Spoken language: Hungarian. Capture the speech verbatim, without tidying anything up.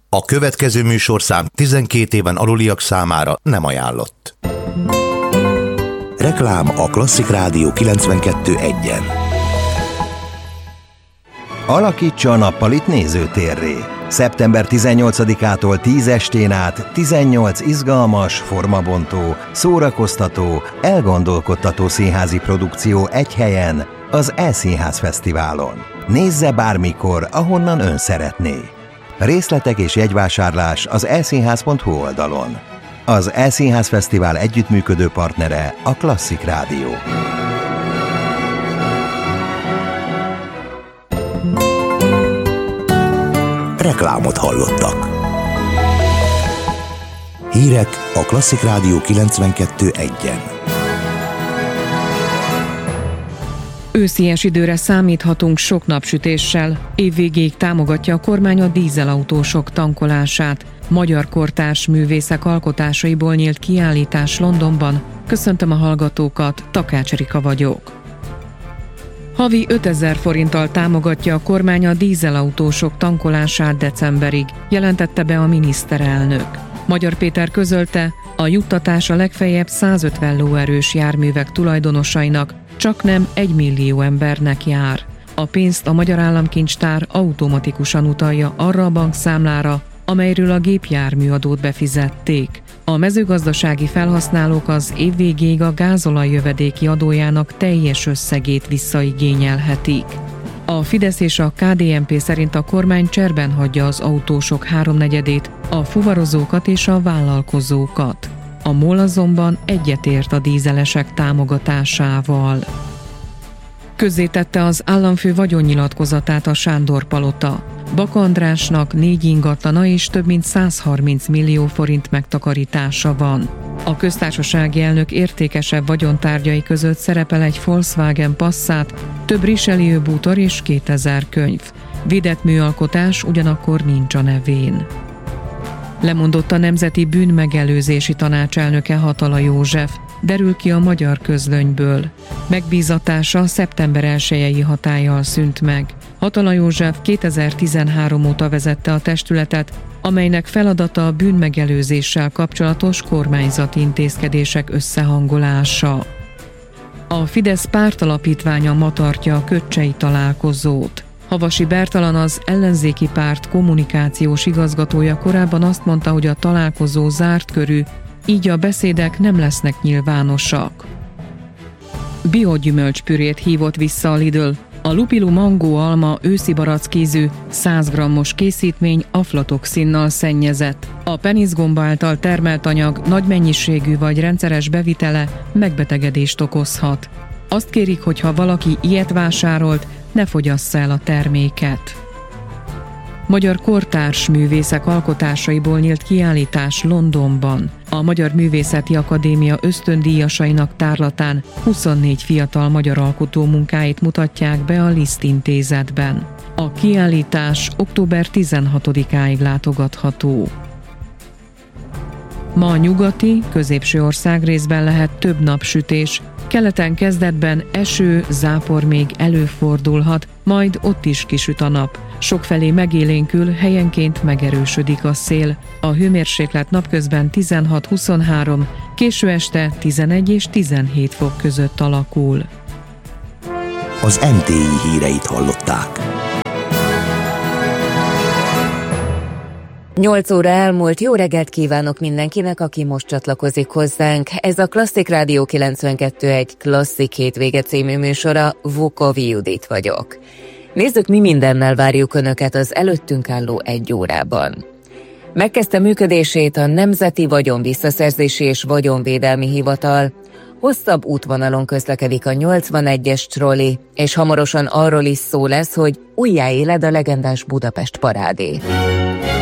A következő műsorszám tizenkét éven aluliak számára nem ajánlott. Reklám a Klasszik Rádió kilencvenkettő egyen. Alakítsa a nappalit nézőtérré. szeptember tizennyolcadikától tíz estén át tizennyolc izgalmas, formabontó, szórakoztató, elgondolkodtató színházi produkció egy helyen, az E-Színház Fesztiválon. Nézze bármikor, ahonnan ön szeretné. Részletek és jegyvásárlás az e színház pont hu oldalon. Az E-Színház Fesztivál együttműködő partnere a Klasszik Rádió. Reklámot hallottak. Hírek a Klasszik Rádió kilencvenkettő egyen. Őszies időre számíthatunk sok napsütéssel. Évvégéig támogatja a kormány a dízelautósok tankolását. Magyar kortárs művészek alkotásaiból nyílt kiállítás Londonban. Köszöntöm a hallgatókat, Takács Erika vagyok. Havi ötezer forinttal támogatja a kormány a dízelautósok tankolását decemberig, jelentette be a miniszterelnök. Magyar Péter közölte, a juttatás a legfeljebb százötven lóerős járművek tulajdonosainak, csaknem egy millió embernek jár. A pénzt a Magyar Államkincstár automatikusan utalja arra a bankszámlára, amelyről a gépjárműadót befizették. A mezőgazdasági felhasználók az év végéig a gázolaj jövedéki adójának teljes összegét visszaigényelhetik. A Fidesz és a ká dé en pé szerint a kormány cserben hagyja az autósok háromnegyedét, a fuvarozókat és a vállalkozókat. A MOL azonban egyetért a dízelesek támogatásával. Közzétette az államfő vagyonnyilatkozatát a Sándor-palota. Baka Andrásnak négy ingatlana és több mint száz harminc millió forint megtakarítása van. A köztársasági elnök értékesebb vagyontárgyai között szerepel egy Volkswagen Passat, több Richelieu bútor és kétezer könyv. Védett műalkotás ugyanakkor nincs a nevén. Lemondott a Nemzeti Bűnmegelőzési Tanács elnöke, Hatala József, derül ki a Magyar Közlönyből. Megbízatása szeptember elsejei hatállyal szűnt meg. Hatala József kétezer-tizenhárom óta vezette a testületet, amelynek feladata a bűnmegelőzéssel kapcsolatos kormányzati intézkedések összehangolása. A Fidesz pártalapítványa ma tartja a kötcsei találkozót. Havasi Bertalan, az ellenzéki párt kommunikációs igazgatója korábban azt mondta, hogy a találkozó zárt körű, így a beszédek nem lesznek nyilvánosak. Biogyümölcspürét hívott vissza a Lidl. A Lupilu Mango Alma őszi barackízű száz grammos készítmény aflatoxinnal szennyezett. A peniszgomba által termelt anyag nagy mennyiségű vagy rendszeres bevitele megbetegedést okozhat. Azt kérik, hogy ha valaki ilyet vásárolt, ne fogyassza el a terméket. Magyar kortárs művészek alkotásaiból nyílt kiállítás Londonban. A Magyar Művészeti Akadémia ösztöndíjasainak tárlatán huszonnégy fiatal magyar alkotó munkáit mutatják be a Liszt Intézetben. A kiállítás október tizenhatodikáig látogatható. Ma a nyugati, középső országrészben lehet több napsütés, keleten kezdetben eső, zápor még előfordulhat, majd ott is kisüt a nap. Sokfelé megélénkül, helyenként megerősödik a szél. A hőmérséklet napközben tizenhat-huszonhárom, késő este tizenegy és tizenhét fok között alakul. Az em té i híreit hallották. nyolc óra elmúlt, jó reggelt kívánok mindenkinek, aki most csatlakozik hozzánk. Ez a Klasszik Rádió kilencvenkettő egy Klasszik hétvége című műsora, Vukovi Judit vagyok. Nézzük, mi mindennel várjuk Önöket az előttünk álló egy órában. Megkezdte működését a Nemzeti Vagyonvisszaszerzési és Vagyonvédelmi Hivatal, hosszabb útvonalon közlekedik a nyolcvanegyes trolli, és hamarosan arról is szó lesz, hogy újjáéled a legendás Budapest parádé.